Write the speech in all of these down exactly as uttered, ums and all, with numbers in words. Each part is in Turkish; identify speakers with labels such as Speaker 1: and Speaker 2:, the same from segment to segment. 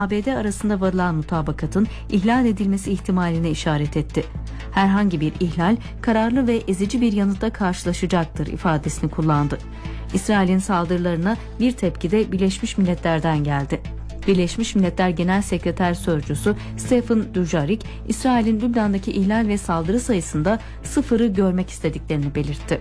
Speaker 1: A B D arasında varılan mutabakatın ihlal edilmesi ihtimaline işaret etti. Herhangi bir ihlal kararlı ve ezici bir yanıtla karşılaşacaktır ifadesini kullandı. İsrail'in saldırılarına bir tepki de Birleşmiş Milletler'den geldi. Birleşmiş Milletler Genel Sekreter Sözcüsü Stephen Dujarric, İsrail'in Lübnan'daki ihlal ve saldırı sayısında sıfırı görmek istediklerini belirtti.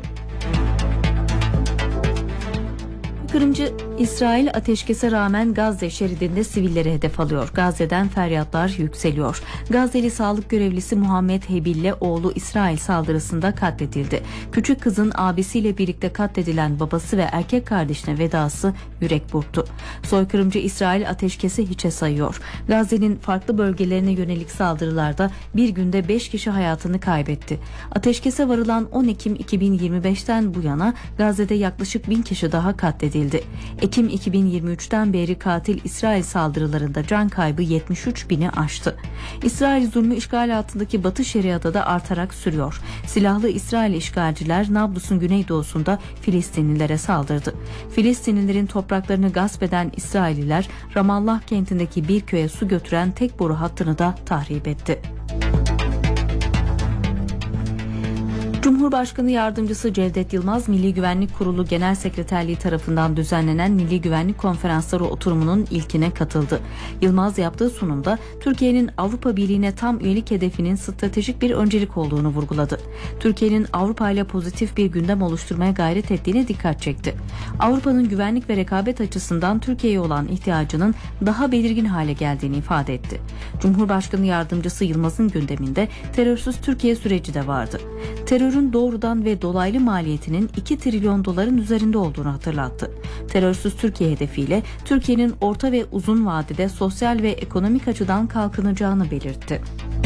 Speaker 1: Kırımcı İsrail ateşkese rağmen Gazze şeridinde sivilleri hedef alıyor. Gazze'den feryatlar yükseliyor. Gazze'li sağlık görevlisi Muhammed Hebille oğlu İsrail saldırısında katledildi. Küçük kızın abisiyle birlikte katledilen babası ve erkek kardeşine vedası yürek burktu. Soykırımcı İsrail ateşkesi hiçe sayıyor. Gazze'nin farklı bölgelerine yönelik saldırılarda bir günde beş kişi hayatını kaybetti. Ateşkese varılan on Ekim iki bin yirmi beşten bu yana Gazze'de yaklaşık bin kişi daha katledildi. Ekim iki bin yirmi üçten beri katil İsrail saldırılarında can kaybı yetmiş üç bini aştı. İsrail zulmü işgal altındaki Batı Şeria'da da artarak sürüyor. Silahlı İsrail işgalciler Nablus'un güneydoğusunda Filistinlilere saldırdı. Filistinlilerin topraklarını gasp eden İsrailliler Ramallah kentindeki bir köye su götüren tek boru hattını da tahrip etti. Cumhurbaşkanı Yardımcısı Cevdet Yılmaz, Milli Güvenlik Kurulu Genel Sekreterliği tarafından düzenlenen Milli Güvenlik Konferansları oturumunun ilkine katıldı. Yılmaz yaptığı sunumda Türkiye'nin Avrupa Birliği'ne tam üyelik hedefinin stratejik bir öncelik olduğunu vurguladı. Türkiye'nin Avrupa ile pozitif bir gündem oluşturmaya gayret ettiğine dikkat çekti. Avrupa'nın güvenlik ve rekabet açısından Türkiye'ye olan ihtiyacının daha belirgin hale geldiğini ifade etti. Cumhurbaşkanı Yardımcısı Yılmaz'ın gündeminde terörsüz Türkiye süreci de vardı. Terörün doğrudan ve dolaylı maliyetinin iki trilyon doların üzerinde olduğunu hatırlattı. Terörsüz Türkiye hedefiyle Türkiye'nin orta ve uzun vadede sosyal ve ekonomik açıdan kalkınacağını belirtti.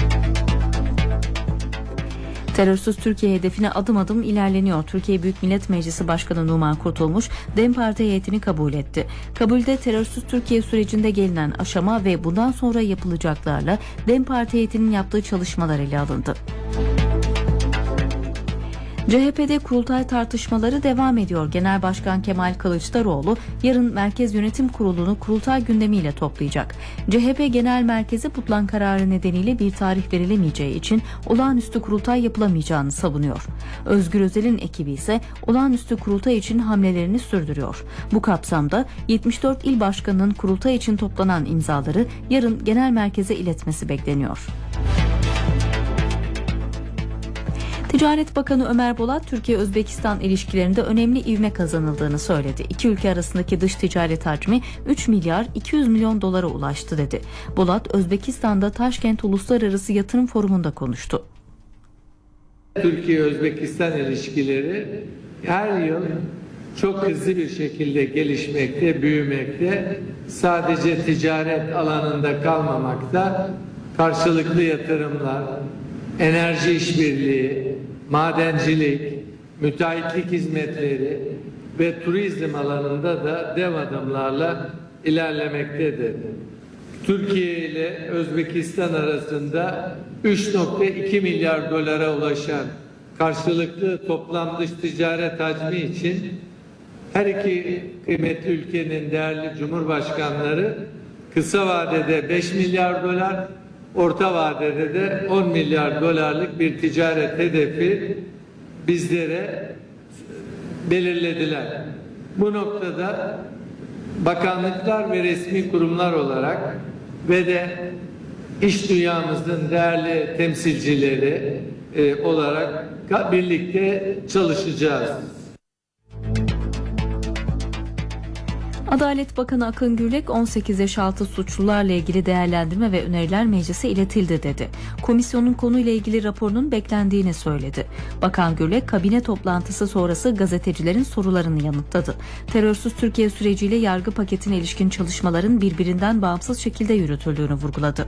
Speaker 1: Terörsüz Türkiye hedefine adım adım ilerleniyor. Türkiye Büyük Millet Meclisi Başkanı Numan Kurtulmuş, DEM Parti heyetini kabul etti. Kabulde terörsüz Türkiye sürecinde gelinen aşama ve bundan sonra yapılacaklarla DEM Parti heyetinin yaptığı çalışmalar ele alındı. C H P'de kurultay tartışmaları devam ediyor. Genel Başkan Kemal Kılıçdaroğlu yarın Merkez Yönetim Kurulu'nu kurultay gündemiyle toplayacak. C H P Genel Merkezi Putlan kararı nedeniyle bir tarih verilemeyeceği için olağanüstü kurultay yapılamayacağını savunuyor. Özgür Özel'in ekibi ise olağanüstü kurultay için hamlelerini sürdürüyor. Bu kapsamda yetmiş dört il başkanının kurultay için toplanan imzaları yarın genel merkeze iletmesi bekleniyor. Ticaret Bakanı Ömer Bolat, Türkiye-Özbekistan ilişkilerinde önemli ivme kazanıldığını söyledi. İki ülke arasındaki dış ticaret hacmi üç milyar iki yüz milyon dolara ulaştı dedi. Bolat, Özbekistan'da Taşkent Uluslararası Yatırım Forumu'nda konuştu.
Speaker 2: Türkiye-Özbekistan ilişkileri her yıl çok hızlı bir şekilde gelişmekte, büyümekte, sadece ticaret alanında kalmamakta, karşılıklı yatırımlar, enerji işbirliği, madencilik, müteahhitlik hizmetleri ve turizm alanında da dev adımlarla ilerlemektedir. Türkiye ile Özbekistan arasında üç nokta iki milyar dolara ulaşan karşılıklı toplam dış ticaret hacmi için her iki kıymetli ülkenin değerli cumhurbaşkanları kısa vadede beş milyar dolar, orta vadede de on milyar dolarlık bir ticaret hedefi bizlere belirlediler. Bu noktada bakanlıklar ve resmi kurumlar olarak ve de iş dünyamızın değerli temsilcileri e, olarak birlikte çalışacağız.
Speaker 1: Adalet Bakanı Akın Gürlek on sekiz yaş altı suçlularla ilgili değerlendirme ve öneriler meclise iletildi dedi. Komisyonun konuyla ilgili raporunun beklendiğini söyledi. Bakan Gürlek kabine toplantısı sonrası gazetecilerin sorularını yanıtladı. Terörsüz Türkiye süreciyle yargı paketine ilişkin çalışmaların birbirinden bağımsız şekilde yürütüldüğünü vurguladı.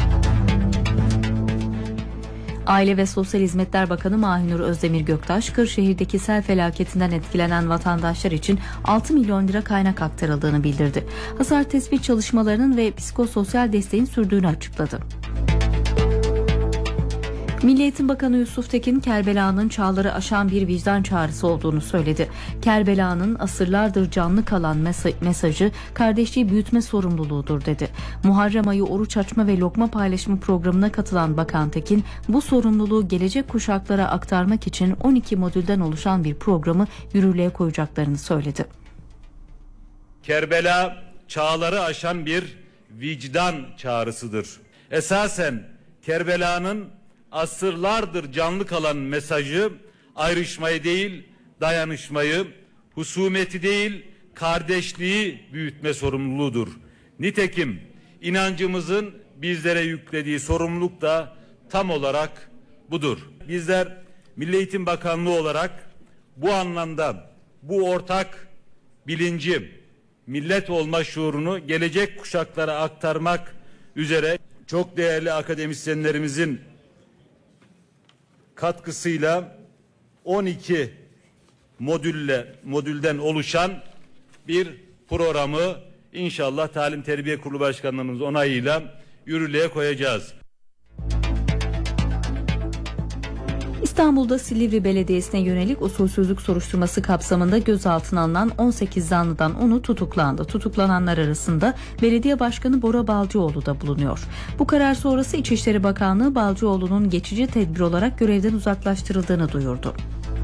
Speaker 1: Aile ve Sosyal Hizmetler Bakanı Mahinur Özdemir Göktaş, Kırşehir'deki sel felaketinden etkilenen vatandaşlar için altı milyon lira kaynak aktarıldığını bildirdi. Hasar tespit çalışmalarının ve psikososyal desteğin sürdüğünü açıkladı. Milli Eğitim Bakanı Yusuf Tekin, Kerbela'nın çağları aşan bir vicdan çağrısı olduğunu söyledi. Kerbela'nın asırlardır canlı kalan mesajı kardeşliği büyütme sorumluluğudur dedi. Muharrem ayı oruç açma ve lokma paylaşımı programına katılan Bakan Tekin, bu sorumluluğu gelecek kuşaklara aktarmak için on iki modülden oluşan bir programı yürürlüğe koyacaklarını söyledi.
Speaker 3: Kerbela çağları aşan bir vicdan çağrısıdır. Esasen Kerbela'nın asırlardır canlı kalan mesajı ayrışmayı değil, dayanışmayı, husumeti değil, kardeşliği büyütme sorumluluğudur. Nitekim inancımızın bizlere yüklediği sorumluluk da tam olarak budur. Bizler Milli Eğitim Bakanlığı olarak bu anlamda bu ortak bilinci, millet olma şuurunu gelecek kuşaklara aktarmak üzere çok değerli akademisyenlerimizin katkısıyla on iki modülle modülden oluşan bir programı inşallah Talim Terbiye Kurulu Başkanlığımız onayıyla yürürlüğe koyacağız.
Speaker 1: İstanbul'da Silivri Belediyesi'ne yönelik usulsüzlük soruşturması kapsamında gözaltına alınan on sekiz zanlıdan onu tutuklandı. Tutuklananlar arasında Belediye Başkanı Bora Balcıoğlu da bulunuyor. Bu karar sonrası İçişleri Bakanlığı Balcıoğlu'nun geçici tedbir olarak görevden uzaklaştırıldığını duyurdu.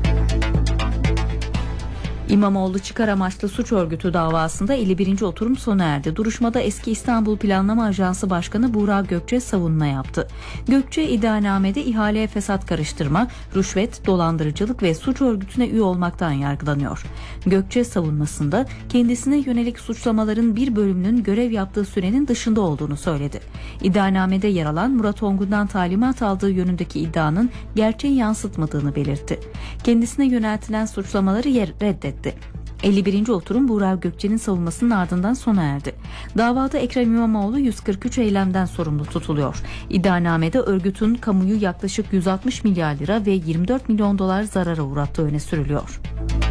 Speaker 1: İmamoğlu çıkar amaçlı suç örgütü davasında elli birinci oturum sona erdi. Duruşmada eski İstanbul Planlama Ajansı Başkanı Buğra Gökçe savunma yaptı. Gökçe iddianamede ihaleye fesat karıştırma, rüşvet, dolandırıcılık ve suç örgütüne üye olmaktan yargılanıyor. Gökçe savunmasında kendisine yönelik suçlamaların bir bölümünün görev yaptığı sürenin dışında olduğunu söyledi. İddianamede yer alan Murat Ongun'dan talimat aldığı yönündeki iddianın gerçeği yansıtmadığını belirtti. Kendisine yöneltilen suçlamaları yer reddetti. elli birinci oturum Buğra Gökçe'nin savunmasının ardından sona erdi. Davada Ekrem İmamoğlu yüz kırk üç eylemden sorumlu tutuluyor. İddianamede örgütün kamuyu yaklaşık yüz altmış milyar lira ve yirmi dört milyon dolar zarara uğrattığı öne sürülüyor.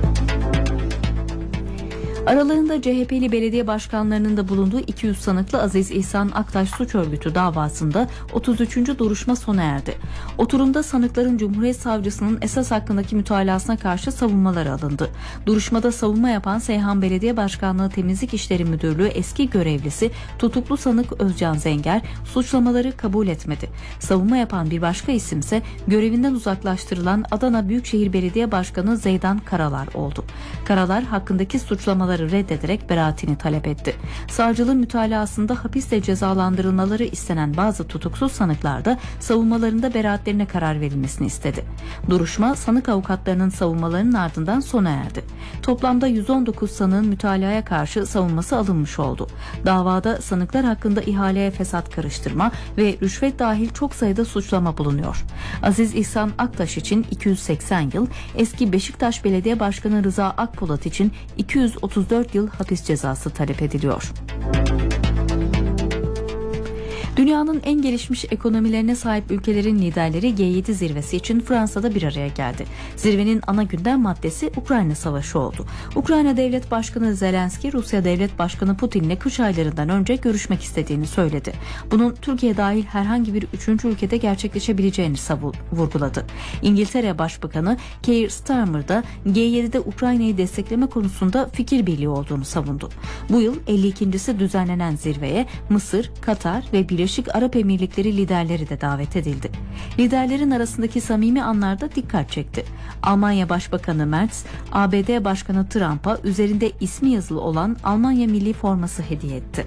Speaker 1: Aralarında C H P'li belediye başkanlarının da bulunduğu iki yüz sanıklı Aziz İhsan Aktaş suç örgütü davasında otuz üçüncü duruşma sona erdi. Oturumda sanıkların Cumhuriyet Savcısının esas hakkındaki mütalasına karşı savunmaları alındı. Duruşmada savunma yapan Seyhan Belediye Başkanlığı Temizlik İşleri Müdürlüğü eski görevlisi tutuklu sanık Özcan Zenger suçlamaları kabul etmedi. Savunma yapan bir başka isimse görevinden uzaklaştırılan Adana Büyükşehir Belediye Başkanı Zeydan Karalar oldu. Karalar hakkındaki suçlamaları reddederek beraatini talep etti. Savcılığın mütalasında hapisle cezalandırılmaları istenen bazı tutuksuz sanıklar da savunmalarında beraatlerine karar verilmesini istedi. Duruşma sanık avukatlarının savunmalarının ardından sona erdi. Toplamda yüz on dokuz sanığın mütalaya karşı savunması alınmış oldu. Davada sanıklar hakkında ihaleye fesat karıştırma ve rüşvet dahil çok sayıda suçlama bulunuyor. Aziz İhsan Aktaş için iki yüz seksen yıl, eski Beşiktaş Belediye Başkanı Rıza Akpolat için iki yüz otuz dört yıl hapis cezası talep ediliyor. Dünyanın en gelişmiş ekonomilerine sahip ülkelerin liderleri G yedi zirvesi için Fransa'da bir araya geldi. Zirvenin ana gündem maddesi Ukrayna Savaşı oldu. Ukrayna Devlet Başkanı Zelenski, Rusya Devlet Başkanı Putin'le kış aylarından önce görüşmek istediğini söyledi. Bunun Türkiye dahil herhangi bir üçüncü ülkede gerçekleşebileceğini savun, vurguladı. İngiltere Başbakanı Keir Starmer da G yedide Ukrayna'yı destekleme konusunda fikir birliği olduğunu savundu. Bu yıl elli ikincisi düzenlenen zirveye Mısır, Katar ve Birleşik Arap Emirlikleri liderleri de davet edildi. Liderlerin arasındaki samimi anlarda dikkat çekti. Almanya Başbakanı Merz, A B D Başkanı Trump'a üzerinde ismi yazılı olan Almanya milli forması hediye etti.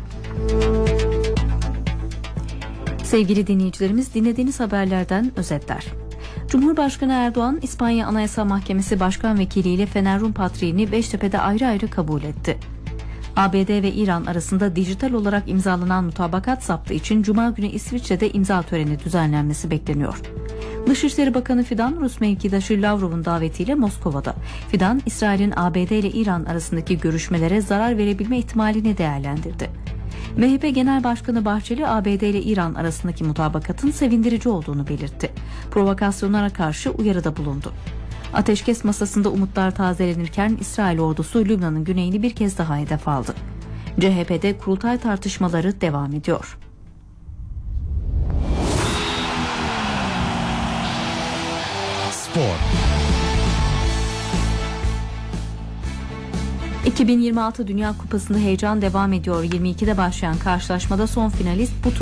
Speaker 1: Sevgili dinleyicilerimiz, dinlediğiniz haberlerden özetler. Cumhurbaşkanı Erdoğan, İspanya Anayasa Mahkemesi Başkan Vekili ile Fener Rum Patriğini Beştepe'de ayrı ayrı kabul etti. A B D ve İran arasında dijital olarak imzalanan mutabakat zaptı için Cuma günü İsviçre'de imza töreni düzenlenmesi bekleniyor. Dışişleri Bakanı Fidan, Rus mevkidaşı Lavrov'un davetiyle Moskova'da. Fidan, İsrail'in A B D ile İran arasındaki görüşmelere zarar verebilme ihtimalini değerlendirdi. M H P Genel Başkanı Bahçeli, A B D ile İran arasındaki mutabakatın sevindirici olduğunu belirtti. Provokasyonlara karşı uyarıda bulundu. Ateşkes masasında umutlar tazelenirken İsrail ordusu Lübnan'ın güneyini bir kez daha hedef aldı. C H P'de kurultay tartışmaları devam ediyor.
Speaker 4: Spor.
Speaker 1: iki bin yirmi altı Dünya Kupası'nda heyecan devam ediyor. yirmi ikide başlayan karşılaşmada son finalist bu